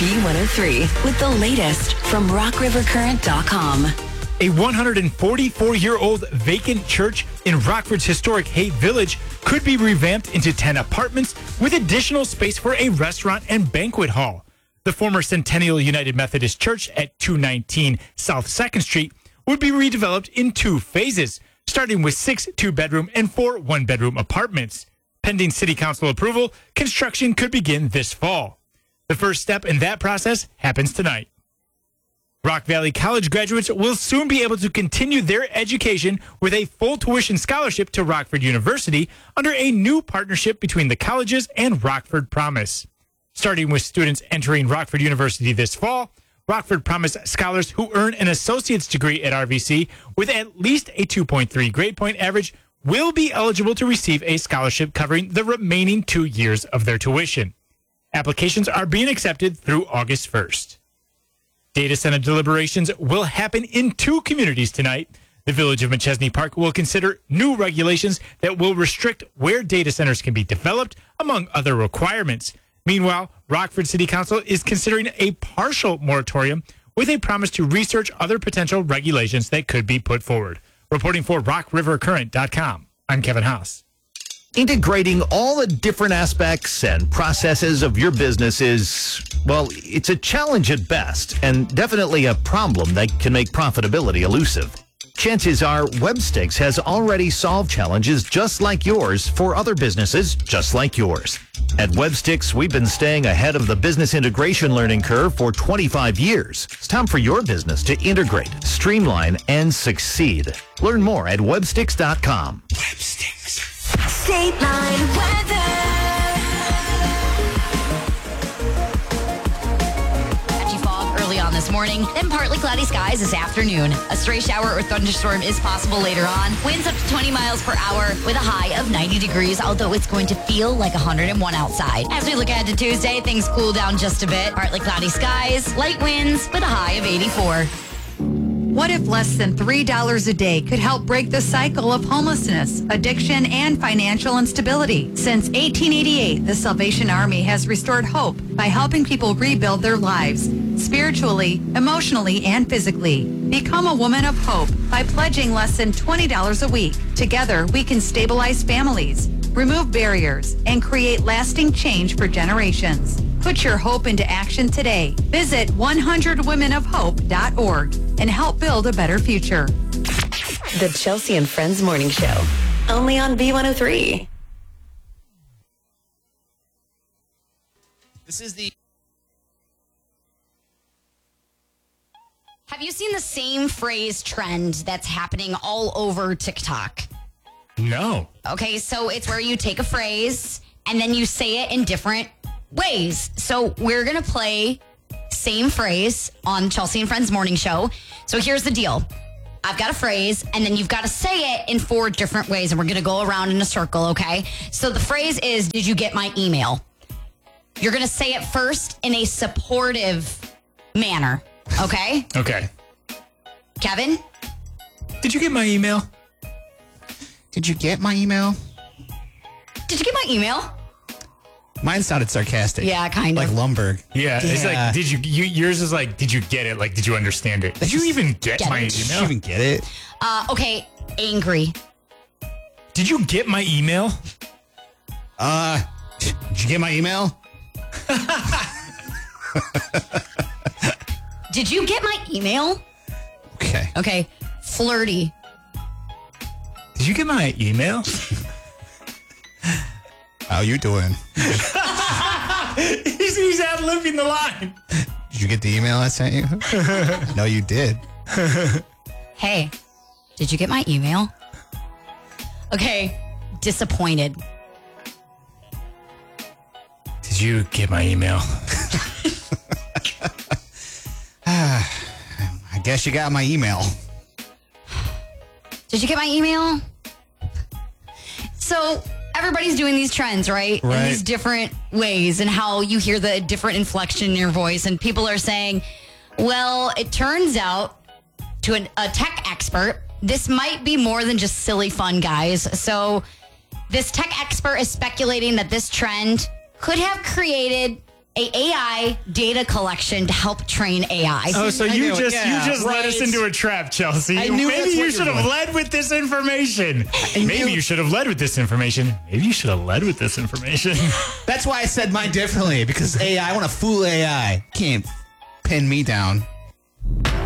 B103 with the latest from RockRiverCurrent.com. A 144-year-old vacant church in Rockford's historic Haight Village could be revamped into 10 apartments with additional space for a restaurant and banquet hall. The former Centennial United Methodist Church at 219 South 2nd Street would be redeveloped in 2 phases, starting with 6 two-bedroom and 4 one-bedroom apartments. Pending City Council approval, construction could begin this fall. The first step in that process happens tonight. Rock Valley College graduates will soon be able to continue their education with a full tuition scholarship to Rockford University under a new partnership between the colleges and Rockford Promise. Starting with students entering Rockford University this fall, Rockford Promise scholars who earn an associate's degree at RVC with at least a 2.3 grade point average will be eligible to receive a scholarship covering the remaining 2 years of their tuition. Applications are being accepted through August 1st. Data center deliberations will happen in 2 communities tonight. The Village of McChesney Park will consider new regulations that will restrict where data centers can be developed, among other requirements. Meanwhile, Rockford City Council is considering a partial moratorium with a promise to research other potential regulations that could be put forward. Reporting for RockRiverCurrent.com, I'm Kevin Haas. Integrating all the different aspects and processes of your business is, well, it's a challenge at best and definitely a problem that can make profitability elusive. Chances are Webstix has already solved challenges just like yours for other businesses just like yours. At Webstix, we've been staying ahead of the business integration learning curve for 25 years. It's time for your business to integrate, streamline, and succeed. Learn more at Webstix.com. Webstix. State Line weather. Patchy fog early on this morning, then partly cloudy skies this afternoon. A stray shower or thunderstorm is possible later on. Winds up to 20 miles per hour with a high of 90 degrees, although it's going to feel like 101 outside. As we look ahead to Tuesday, things cool down just a bit. Partly cloudy skies, light winds with a high of 84. What if less than $3 a day could help break the cycle of homelessness, addiction, and financial instability? Since 1888, the Salvation Army has restored hope by helping people rebuild their lives, spiritually, emotionally, and physically. Become a woman of hope by pledging less than $20 a week. Together, we can stabilize families, remove barriers, and create lasting change for generations. Put your hope into action today. Visit 100womenofhope.org and help build a better future. The Chelsea and Friends Morning Show, only on B103. This is the... Have you seen the same phrase trend that's happening all over TikTok? No. Okay, so it's where you take a phrase and then you say it in different ways. So we're going to play same phrase on Chelsea and Friends Morning Show. So here's the deal. I've got a phrase, and then you've got to say it in 4 different ways, and we're going to go around in a circle, okay? So the phrase is, did you get my email? You're going to say it first in a supportive manner, okay? Okay. Kevin? Did you get my email? Did you get my email? Did you get my email? Mine sounded sarcastic. Yeah, kind of. Like Lumberg. Yeah, it's like, did you yours is like, did you get it? Like, did you understand it? Did you even get my Did you email? even get it? Okay, angry. Did you get my email? Did you get my email? Did you get my email? Okay. Okay, flirty. Did you get my email? How you doing? He's ad-libbing the line. Did you get the email I sent you? No, you did. Hey, did you get my email? Okay, disappointed. Did you get my email? I guess you got my email. Did you get my email? So everybody's doing these trends, right? In these different ways, and how you hear the different inflection in your voice. And people are saying, well, it turns out, to a tech expert, this might be more than just silly fun, guys. So this tech expert is speculating that this trend could have created a AI data collection to help train AI. Oh, so I you knew it. just Yeah, you just led right. us into a trap, Chelsea. I knew Maybe that's you what should you were have doing. led with this information. knew- Maybe you should have led with this information. Maybe you should have led with this information. That's why I said mine differently, because AI, I want to fool AI. Can't pin me down.